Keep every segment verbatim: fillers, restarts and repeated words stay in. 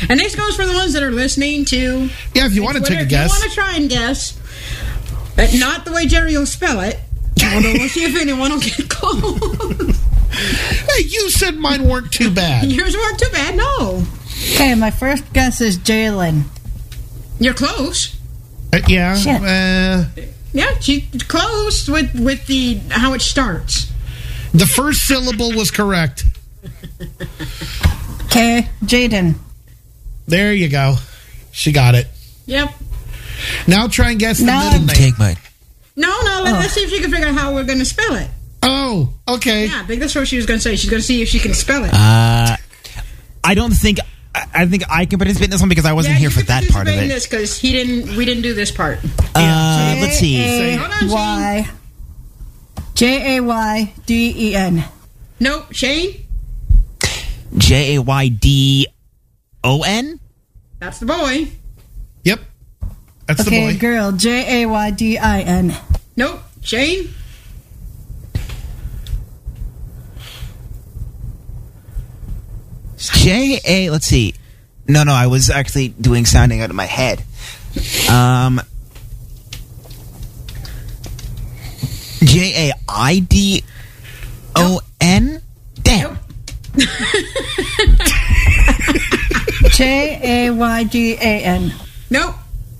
And this goes for the ones that are listening to. Yeah, if you want to take a guess. If you want to try and guess, but not the way Jerry will spell it. Although we'll see if anyone will get close. Hey, you said mine weren't too bad. Yours weren't too bad, no. Okay, my first guess is Jalen. You're close. Uh, yeah. Shit. Uh, Yeah, she's close with, with the how it starts. the first syllable was correct. Okay, Jaden. There you go. She got it. Yep. Now try and guess the No. middle name. Take mine. No, no, let, Oh. let's see if she can figure out how we're going to spell it. Oh, okay. Yeah, I think that's what she was going to say. She's going to see if she can spell it. Uh, I don't think. I, I think I can participate in this one because I wasn't yeah, here you for can that part of participate in it. this because he didn't. We didn't do this part. Uh, let's see. J Hold on, A Y J A Y D E N. Nope, Shane. J A Y D O N. That's the boy. Yep. That's Okay, the boy. girl. J A Y D I N. Nope, Shane. J A. Let's see. No, no, I was actually doing sounding out of my head. Um, J A I D O N. Damn. J A Y D A N. Nope.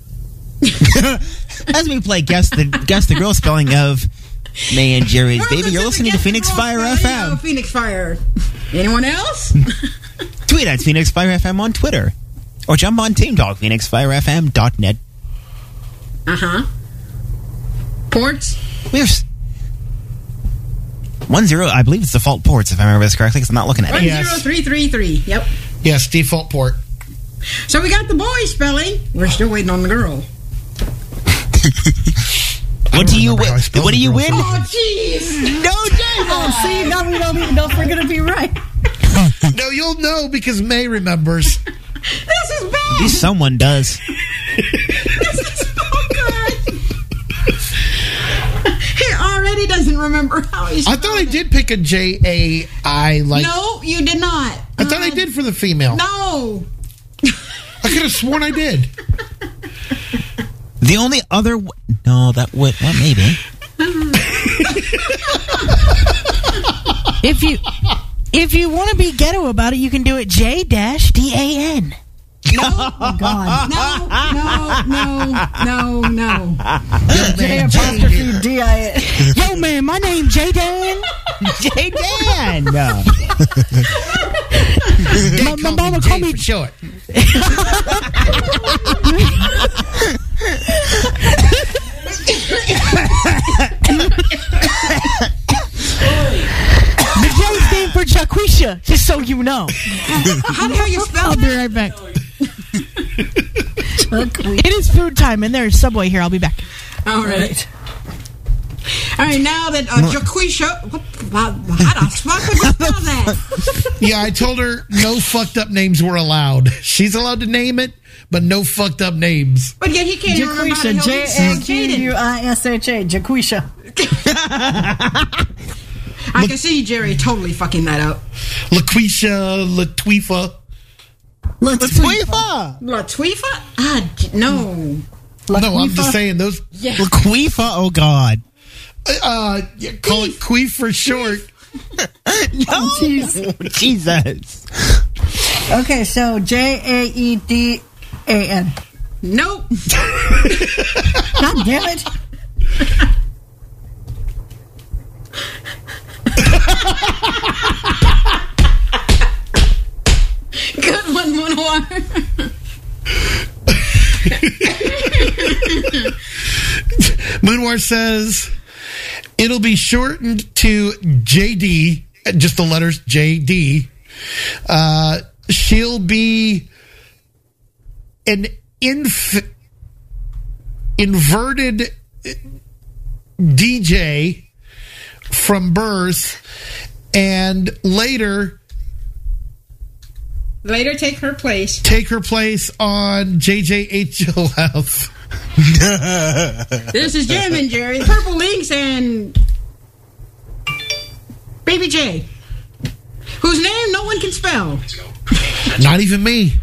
As we play guess the guess the girl spelling of May and Jerry's Well, baby, this you're is listening to against Phoenix the Fire rules, F so, you know, M. Phoenix Fire. Anyone else? Tweet at Phoenix Fire F M on Twitter, or jump on Team Talk Phoenix Fire F M dot net. Uh huh. Ports. We have s- one zero. I believe it's default ports if I remember this correctly, because I'm not looking at One it. Yes. zero three three three. Yep. Yes, default port. So we got the boy spelling. We're still waiting on the girl. What do you remember win? how I spelled What do the you girl. win? Oh, jeez. No, Jay. Oh, see, now we don't even know if we're going to be right. No, you'll know because May remembers. This is bad. At least someone does. This is so good. He already doesn't remember how he's. I thought I did pick a J A I like. No, you did not. I thought I did for the female. No. I could have sworn I did. The only other w- no, that would well maybe. If you if you want to be ghetto about it, you can do it J dash D A N. Oh, God. No, no, no, no, no. J apostrophe D I N. Yo, man, my name J Dan. J Dan. No. They My- my call mama Jay call me- for short. The J stand for Jaquisha, just so you know. How the hell you spell I'll be that? right back. It is food time, and there's Subway here. I'll be back. All right. All right, now that uh, Jaquisha, what, how, how the fuck would you spell that? Yeah, I told her no fucked up names were allowed. She's allowed to name it, but no fucked up names. But yet he can't even remember how the Jaquisha. hell J he A spells Q U Jaden. I S H A. Jaquisha. I can see Jerry totally fucking that up. LaQuisha, Latweefa. Laquifa. Latweefa? Ah, j- no. No, I'm just saying those. Yeah. Laquifa. Oh God. Uh, yeah, call it Queef for short. No. Jesus. Okay, so J A E D A N. Nope. God damn it. Good one, Moonwar. Moonwar says it'll be shortened to J D, just the letters J D. Uh, she'll be an inf- inverted D J from birth, and later Later, take her place. take her place on J J H L F. This is Jim and Jerry, the Purple Links, and Baby J, whose name no one can spell. Not even me.